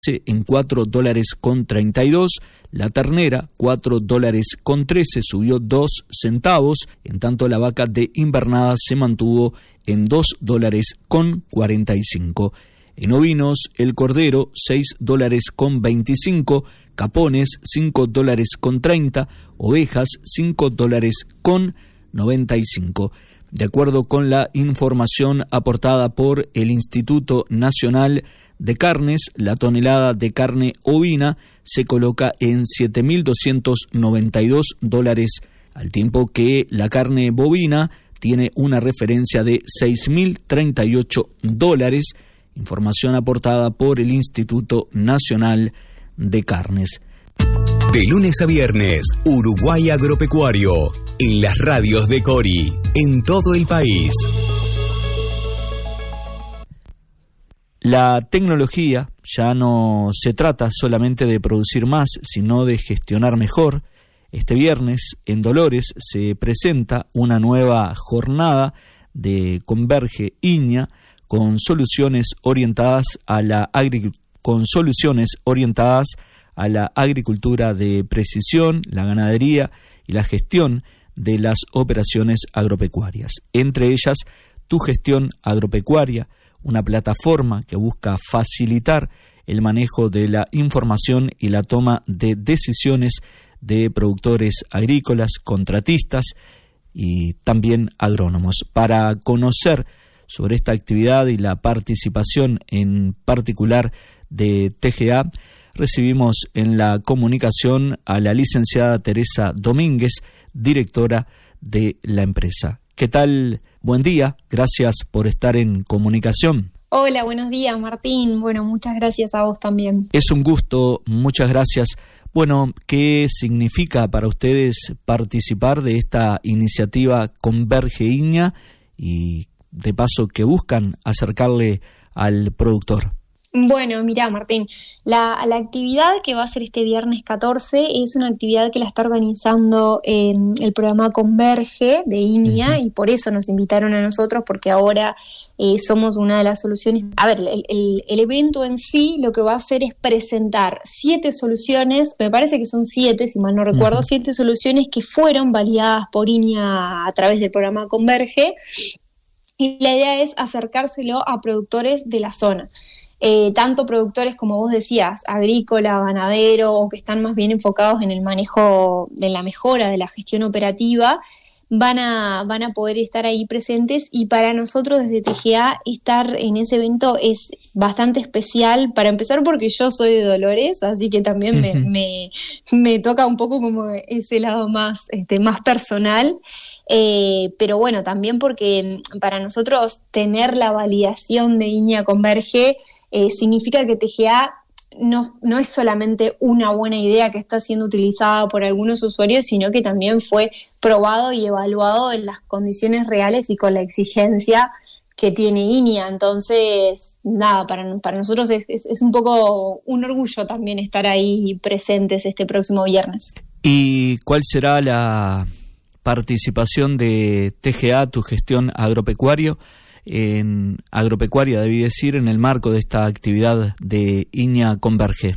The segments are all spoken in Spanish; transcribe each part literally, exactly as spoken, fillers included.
en cuatro dólares con treinta y dos, la ternera cuatro dólares con trece, subió dos centavos, en tanto la vaca de invernada se mantuvo en dos dólares con cuarenta y cinco. En ovinos, el cordero seis dólares con veinticinco, capones cinco dólares con treinta, ovejas cinco dólares con noventa y cinco. De acuerdo con la información aportada por el Instituto Nacional de Carnes, la tonelada de carne ovina se coloca en siete mil doscientos noventa y dos dólares, al tiempo que la carne bovina tiene una referencia de seis mil treinta y ocho dólares, información aportada por el Instituto Nacional de Carnes. De lunes a viernes, Uruguay Agropecuario, en las radios de Cori, en todo el país. La tecnología ya no se trata solamente de producir más, sino de gestionar mejor. Este viernes, en Dolores, se presenta una nueva jornada de Converge Iña con soluciones orientadas a la agri- con soluciones orientadas a la agricultura de precisión, la ganadería y la gestión de las operaciones agropecuarias. Entre ellas, Tu Gestión Agropecuaria, una plataforma que busca facilitar el manejo de la información y la toma de decisiones de productores agrícolas, contratistas y también agrónomos. Para conocer sobre esta actividad y la participación en particular de T G A, recibimos en la comunicación a la licenciada Teresa Domínguez, directora de la empresa. ¿Qué tal? Buen día, gracias por estar en comunicación. Hola, buenos días, Martín. Bueno, muchas gracias a vos también. Es un gusto, muchas gracias. Bueno, ¿qué significa para ustedes participar de esta iniciativa Converge Iña y de paso que buscan acercarle al productor? Bueno, mirá, Martín, la, la actividad que va a ser este viernes catorce es una actividad que la está organizando eh, el programa Converge de Iña, uh-huh. y por eso nos invitaron a nosotros, porque ahora eh, somos una de las soluciones. A ver, el, el, el evento en sí lo que va a hacer es presentar siete soluciones, me parece que son siete, si mal no recuerdo, uh-huh. siete soluciones que fueron validadas por Iña a través del programa Converge, y la idea es acercárselo a productores de la zona. Eh, tanto productores, como vos decías, agrícola, ganadero, o que están más bien enfocados en el manejo, en la mejora de la gestión operativa, van a, van a poder estar ahí presentes, y para nosotros desde T G A estar en ese evento es bastante especial, para empezar porque yo soy de Dolores, así que también uh-huh. me, me, me toca un poco como ese lado más, este, más personal, eh, pero bueno, también porque para nosotros tener la validación de Iña Converge eh, significa que T G A No, no es solamente una buena idea que está siendo utilizada por algunos usuarios, sino que también fue probado y evaluado en las condiciones reales y con la exigencia que tiene Iña. Entonces, nada, para, para nosotros es, es, es un poco un orgullo también estar ahí presentes este próximo viernes. ¿Y cuál será la participación de T G A, Tu Gestión Agropecuario, en agropecuaria, debí decir, en el marco de esta actividad de Iña Converge?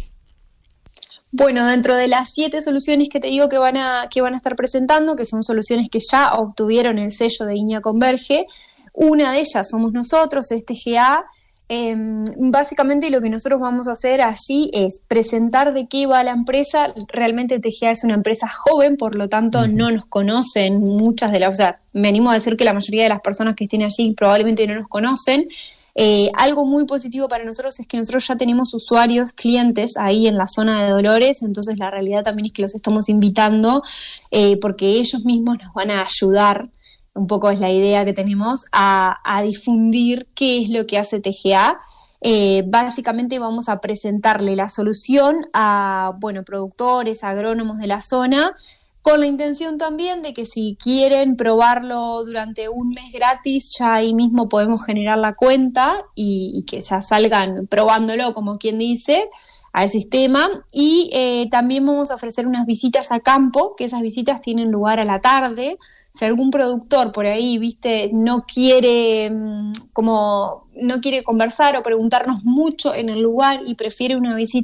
Bueno, dentro de las siete soluciones que te digo que van a que van a estar presentando, que son soluciones que ya obtuvieron el sello de Iña Converge, una de ellas somos nosotros, es T G A. Eh, básicamente lo que nosotros vamos a hacer allí es presentar de qué va la empresa. Realmente T G A es una empresa joven, por lo tanto uh-huh. no nos conocen muchas de las, o sea, me animo a decir que la mayoría de las personas que estén allí probablemente no nos conocen. Eh, algo muy positivo para nosotros es que nosotros ya tenemos usuarios, clientes ahí en la zona de Dolores, entonces la realidad también es que los estamos invitando eh, porque ellos mismos nos van a ayudar, un poco es la idea que tenemos, a, a difundir qué es lo que hace T G A. Eh, básicamente vamos a presentarle la solución a, bueno, productores, agrónomos de la zona, con la intención también de que si quieren probarlo durante un mes gratis, ya ahí mismo podemos generar la cuenta y, y que ya salgan probándolo, como quien dice, al sistema. Y eh, también vamos a ofrecer unas visitas a campo, que esas visitas tienen lugar a la tarde. Si algún productor por ahí, viste, no quiere como no quiere conversar o preguntarnos mucho en el lugar y prefiere una visita